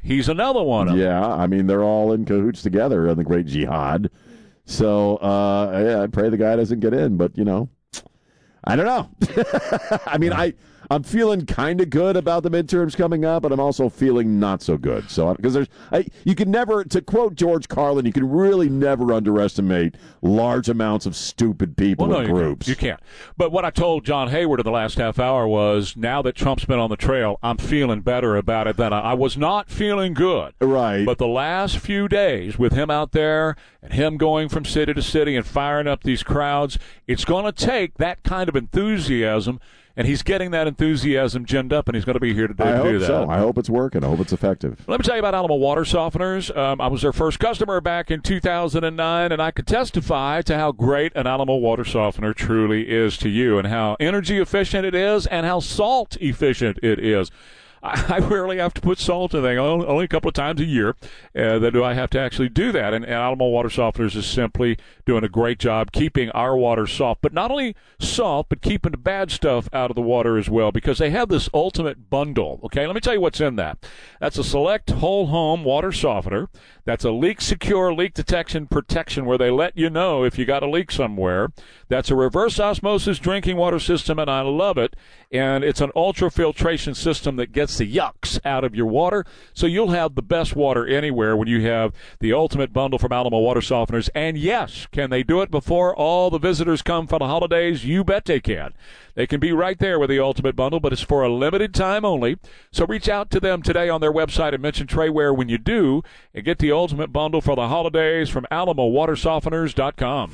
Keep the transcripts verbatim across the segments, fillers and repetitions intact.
he's another one of them. Yeah, I mean, they're all in cahoots together in the great jihad. So, uh, yeah, I pray the guy doesn't get in, but, you know, I don't know. I mean, I, I'm feeling kind of good about the midterms coming up, but I'm also feeling not so good. So, because there's, I, you can never, to quote George Carlin, you can really never underestimate large amounts of stupid people well, no, and you groups. Can't. You can't. But what I told John Hayward in the last half hour was, now that Trump's been on the trail, I'm feeling better about it than I, I was not feeling good. Right. But the last few days with him out there and him going from city to city and firing up these crowds, it's going to take that kind of enthusiasm. And he's getting that enthusiasm ginned up, and he's going to be here today I to hope do that. So. I hope it's working. I hope it's effective. Let me tell you about Alamo Water Softeners. Um, I was their first customer back in two thousand nine, and I could testify to how great an Alamo Water Softener truly is to you and how energy efficient it is and how salt efficient it is. I rarely have to put salt in things. Only a couple of times a year uh, that do I have to actually do that. And, and Alamo Water Softeners is simply doing a great job keeping our water soft. But not only salt, but keeping the bad stuff out of the water as well, because they have this ultimate bundle. Okay, let me tell you what's in that. That's a select whole home water softener. That's a leak secure leak detection protection where they let you know if you got a leak somewhere. That's a reverse osmosis drinking water system, and I love it. And it's an ultrafiltration system that gets the yucks out of your water, so you'll have the best water anywhere when you have the ultimate bundle from Alamo Water Softeners. And yes, can they do it before all the visitors come for the holidays? You bet they can. They can be right there with the ultimate bundle, but it's for a limited time only. So reach out to them today on their website and mention Trayware when you do, and get the ultimate bundle for the holidays from alamo water softeners dot com.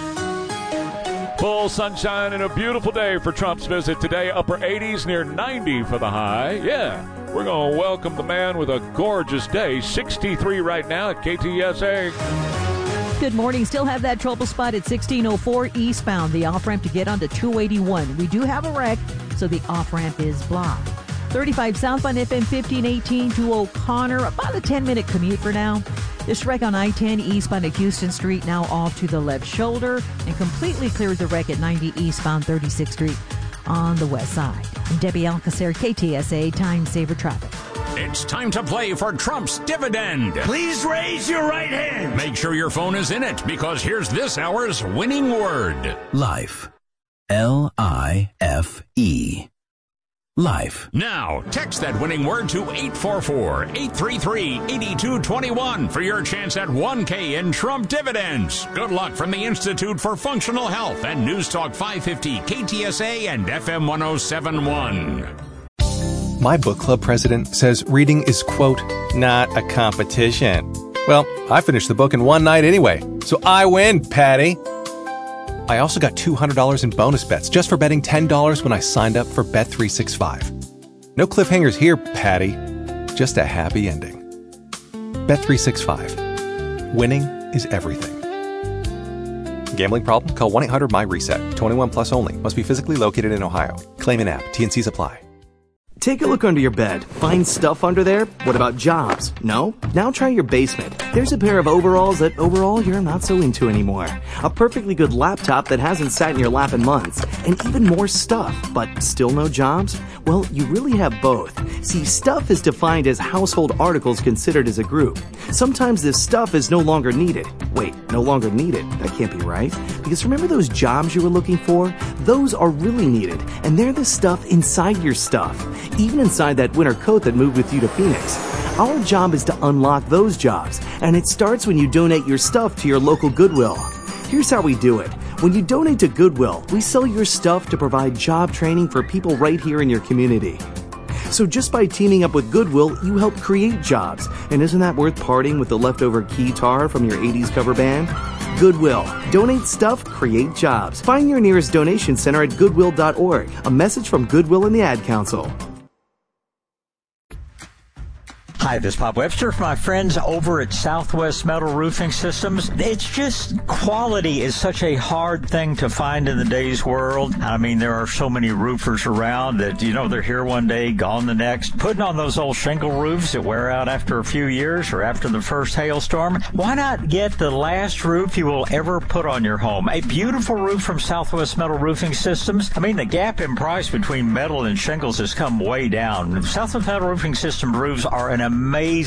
Full sunshine and a beautiful day for Trump's visit today. Upper eighties, near ninety for the high. Yeah, we're going to welcome the man with a gorgeous day. sixty-three right now at K T S A. Good morning. Still have that trouble spot at sixteen oh four eastbound, the off-ramp to get onto two eighty-one. We do have a wreck, so the off-ramp is blocked. thirty-five southbound F M fifteen eighteen to O'Connor, about a ten-minute commute for now. This wreck on I ten eastbound at Houston Street, now off to the left shoulder, and completely cleared the wreck at ninety eastbound thirty-sixth Street on the west side. I'm Debbie Alcacer, K T S A Time Saver Traffic. It's time to play for Trump's dividend. Please raise your right hand. Make sure your phone is in it, because here's this hour's winning word. Life. L I F E. Life. Now, text that winning word to eight four four, eight three three, eight two two one for your chance at one K in Trump dividends. Good luck from the Institute for Functional Health and News Talk five fifty, K T S A and F M one oh seven point one. My book club president says reading is, quote, not a competition. Well, I finished the book in one night anyway, so I win, Patty. I also got two hundred dollars in bonus bets just for betting ten dollars when I signed up for Bet three sixty-five. No cliffhangers here, Patty. Just a happy ending. Bet three sixty-five. Winning is everything. Gambling problem? Call one eight hundred M Y reset. twenty-one plus only. Must be physically located in Ohio. Claim in app. T N Cs apply. Take a look under your bed. Find stuff under there? What about jobs? No? Now try your basement. There's a pair of overalls that overall you're not so into anymore. A perfectly good laptop that hasn't sat in your lap in months. And even more stuff, but still no jobs? Well, you really have both. See, stuff is defined as household articles considered as a group. Sometimes this stuff is no longer needed. Wait, no longer needed? That can't be right. Because remember those jobs you were looking for? Those are really needed. And they're the stuff inside your stuff. Even inside that winter coat that moved with you to Phoenix. Our job is to unlock those jobs, and it starts when you donate your stuff to your local Goodwill. Here's how we do it. When you donate to Goodwill, we sell your stuff to provide job training for people right here in your community. So just by teaming up with Goodwill, you help create jobs. And isn't that worth parting with the leftover keytar from your eighties cover band? Goodwill. Donate stuff, create jobs. Find your nearest donation center at goodwill dot org. A message from Goodwill and the Ad Council. Hi, this is Bob Webster from my friends over at Southwest Metal Roofing Systems. It's just quality is such a hard thing to find in the day's world. I mean, there are so many roofers around that, you know, they're here one day, gone the next. Putting on those old shingle roofs that wear out after a few years or after the first hailstorm. Why not get the last roof you will ever put on your home? A beautiful roof from Southwest Metal Roofing Systems. I mean, the gap in price between metal and shingles has come way down. Southwest Metal Roofing System roofs are an amazing